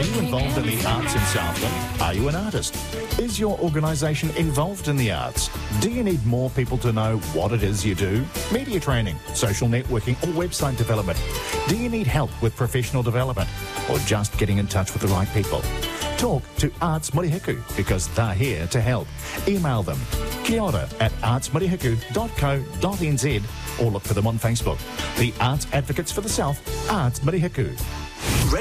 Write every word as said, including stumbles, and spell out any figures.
Are you involved in the arts in Southland? Are you an artist? Is your organisation involved in the arts? Do you need more people to know what it is you do? Media training, social networking or website development? Do you need help with professional development or just getting in touch with the right people? Talk to Arts Murihiku because they're here to help. Email them kia ora at arts murihiku dot co dot n z or look for them on Facebook. The Arts Advocates for the South, Arts Murihiku.